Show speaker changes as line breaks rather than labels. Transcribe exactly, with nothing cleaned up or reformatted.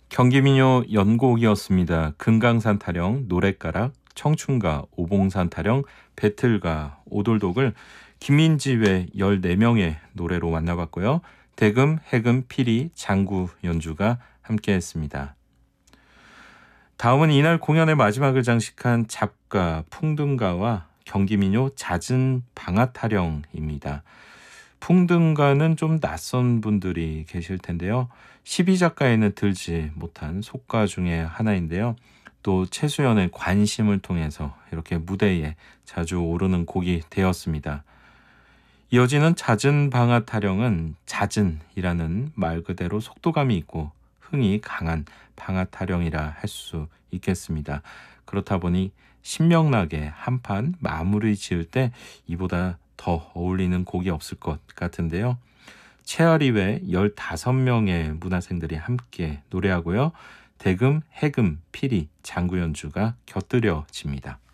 경기민요 연곡이었습니다. 금강산 타령, 노랫가락, 청춘가, 오봉산 타령, 배틀가, 오돌독을 김민지 외 열네 명의 노래로 만나봤고요. 대금, 해금, 피리, 장구 연주가 함께했습니다. 다음은 이날 공연의 마지막을 장식한 잡가, 풍등가와 경기민요 잦은 방아타령입니다. 풍등가는 좀 낯선 분들이 계실 텐데요. 십이 작가에는 들지 못한 속가 중에 하나인데요. 또 최수연의 관심을 통해서 이렇게 무대에 자주 오르는 곡이 되었습니다. 이어지는 잦은 방아타령은 잦은이라는 말 그대로 속도감이 있고 흥이 강한 방아타령이라 할 수 있겠습니다. 그렇다 보니 신명나게 한판 마무리 지을 때 이보다 더 어울리는 곡이 없을 것 같은데요. 채아리 외 열다섯 명의 문화생들이 함께 노래하고요. 대금, 해금, 피리, 장구 연주가 곁들여집니다.